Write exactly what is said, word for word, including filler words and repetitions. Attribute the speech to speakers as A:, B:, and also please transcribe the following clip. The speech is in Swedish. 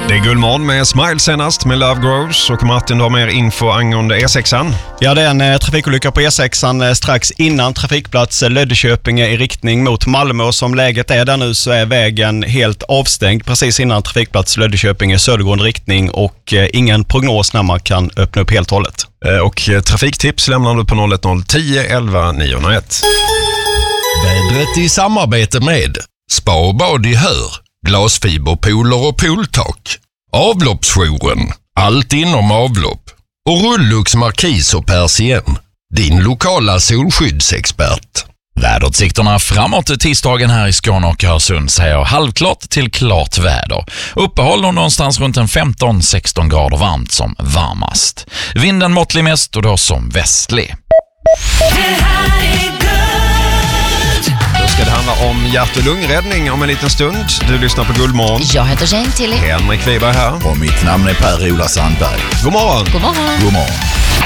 A: Det är Gullmorgon med Smile senast med Love Grows. Och Martin, du har mer info angående E sexan.
B: Ja, det är en eh, trafikolycka på E sexan eh, strax innan trafikplats eh, Löddeköpinge i riktning mot Malmö. Som läget är där nu så är vägen helt avstängd precis innan trafikplats Löddeköpinge södergående riktning och eh, ingen prognos när man kan öppna upp helt hållet.
A: Eh, och eh, trafiktips lämnar du på noll ett noll tio elva niohundraett.
C: Vädret i samarbete med Spa och bad i Hör, glasfiberpooler och pooltak, avloppsjouren, allt inom avlopp och Rullux Markis och Persien, din lokala solskyddsexpert.
D: Väderutsikterna framåt tisdagen här i Skåne och Öresund säger halvklart till klart väder. Uppehåll någonstans runt en femton sexton grader varmt som varmast. Vinden måttlig mest och då som västlig.
A: Då ska det handla om hjärt- och lungräddning om en liten stund. Du lyssnar på Gullmorgon.
E: Jag heter Jane Tilly.
A: Henrik Wiberg här.
F: Och mitt namn är Per-Ola Sandberg.
A: God morgon.
E: God morgon.
F: God morgon.